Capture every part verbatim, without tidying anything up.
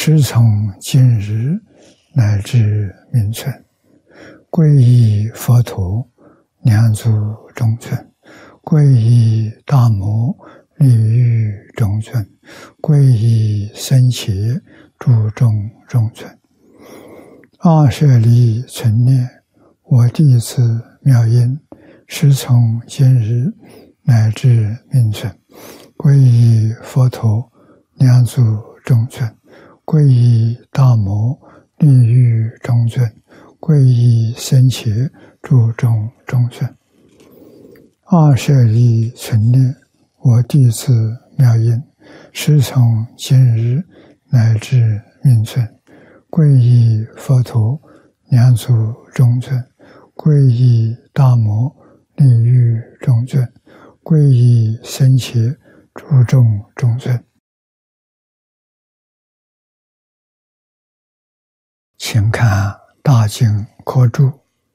时从今日乃至命存，皈依佛陀，两足中尊；皈依大摩，利欲中尊；皈依僧伽，诸众中尊。二舍利存念，我弟子妙音，时从今日乃至命存，皈依佛陀，两足中尊；皈依大摩，利欲中尊；皈依僧伽，诸众中尊。二舍利存念，我弟子妙音，时从今日乃至命存，皈依佛陀，两足中尊；皈依大摩，利欲中尊；皈依僧伽，诸众中尊。请看《大经科注》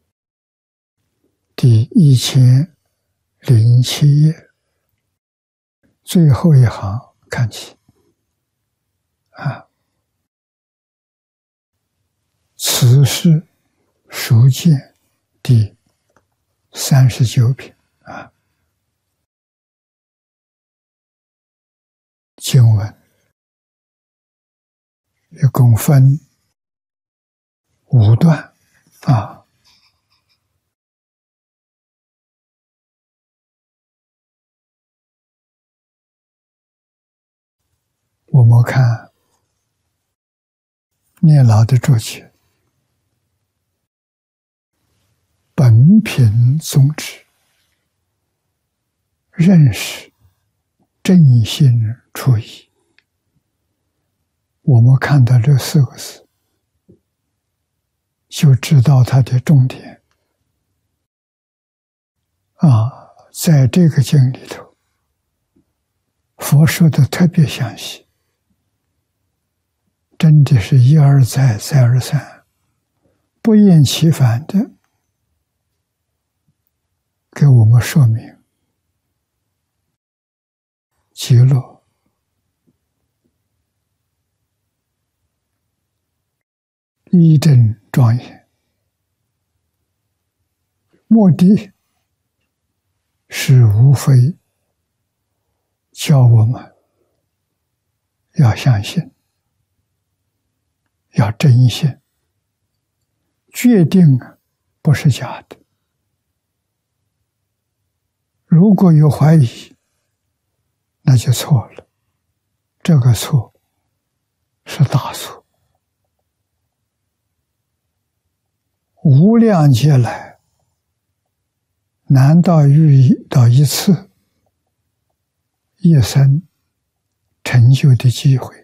第一千零七页最后一行看起啊，此是属见第三十九品啊。经文一共分五段啊。我们看念老的注解，本品宗旨，认识正信出疑。我们看到这四个字，就知道它的重点啊。在这个经里头，佛说的特别详细，真的是一而再，再而三，不厌其烦的给我们说明极乐一真庄严，目的是无非教我们要相信，要真信，决定不是假的。如果有怀疑，那就错了，这个错是大错。无量劫来，难道遇到一次一生成就的机会？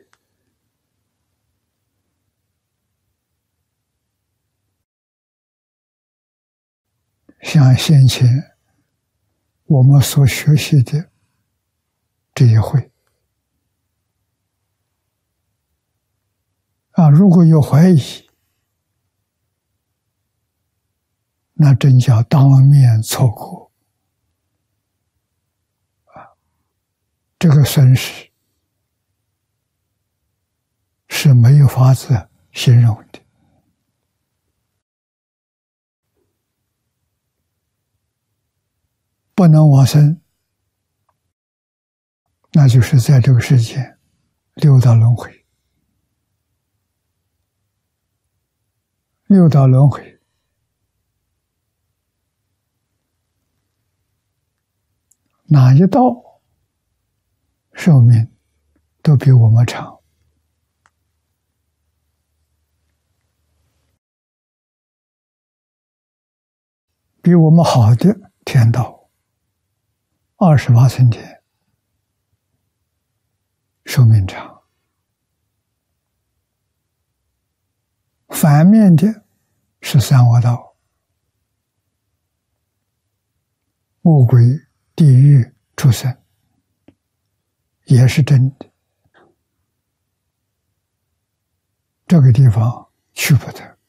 像先前我们所学习的这一回啊，如果有怀疑，那真叫当面错过啊！这个损失是没有法子形容的。不能往生，那就是在这个世间六道轮回。六道轮回哪一道寿命都比我们长，比我们好的天道二十八层天寿命长，反面的是三恶道，恶鬼、地狱、畜生，也是真的。这个地方去不得。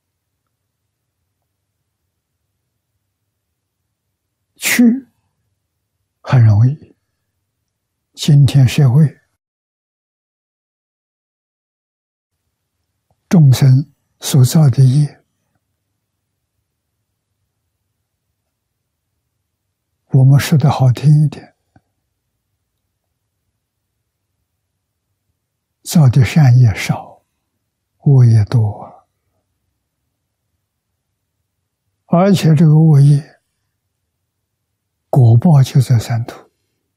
去很容易，今天社会众生所造的业，我们说的好听一点，造的善业少，恶业多，而且这个恶业果报就在三途。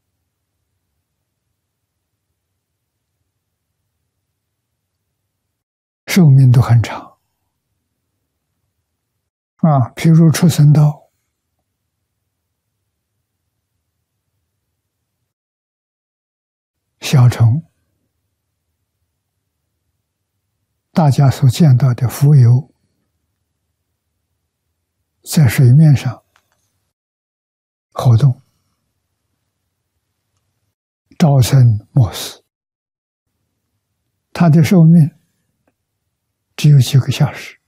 寿命都很长啊，譬如畜生道，小虫，大家所见到的浮游在水面上活动，朝生暮死，它的寿命只有几个小时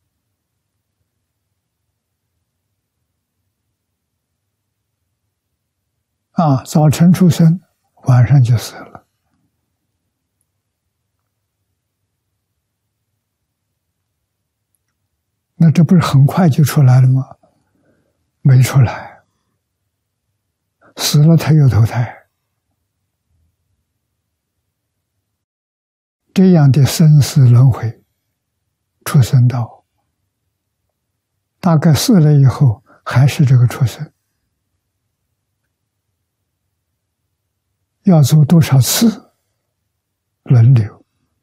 啊，早晨出生，晚上就死了。那这不是很快就出来了吗？没出来，死了他又投胎。这样的生死轮回，畜生道，大概死了以后还是这个畜生，要做多少次轮流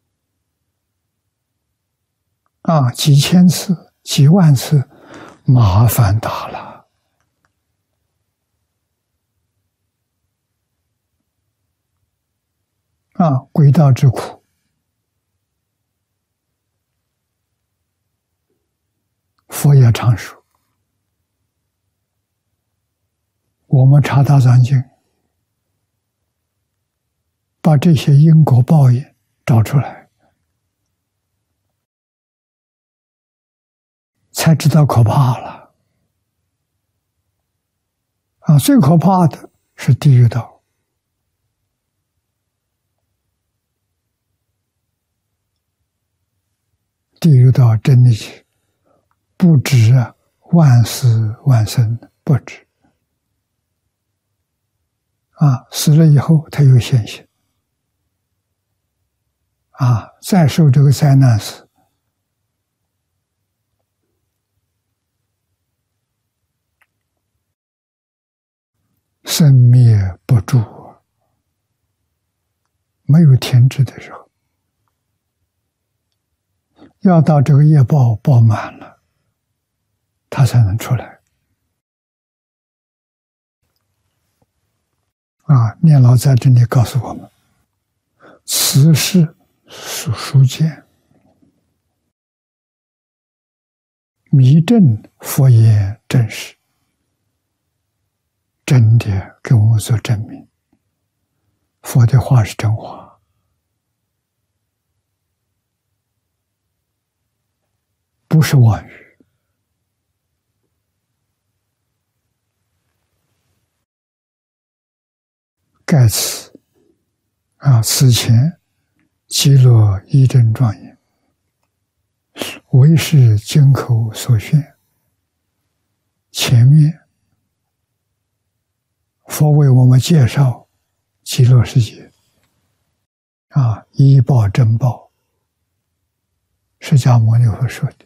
啊？几千次、几万次，麻烦大了啊！鬼道之苦，佛也常说，我们查大藏经，把这些因果报应找出来，才知道可怕了啊！最可怕的是地狱道。地狱道真的是不止啊，万死万生不止啊！死了以后，他又现形啊，再受这个灾难死，生灭不住，没有停止的时候。要到这个业报报满了，他才能出来。啊，念老在这里告诉我们，此事属书见，迷证佛言真实，真的给我们做证明，佛的话是真话。不是妄语。盖此啊，此前极乐一真庄严，唯是经口所宣。前面佛为我们介绍极乐世界啊，一报真报，释迦牟尼佛说的。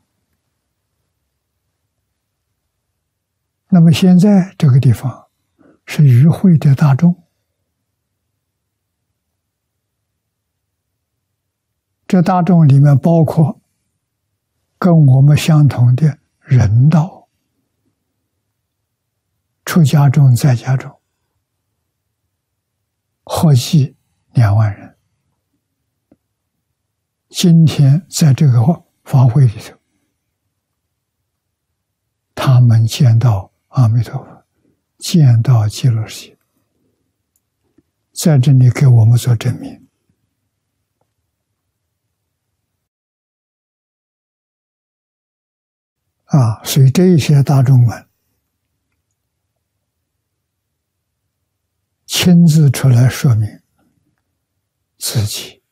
那么现在这个地方是与会的大众，这大众里面包括跟我们相同的人道、出家众、在家众，合计两万人。今天在这个法会里头，他们见到阿弥陀佛，见到极乐世界，在这里给我们做证明啊！所以这一些大众们亲自出来说明自己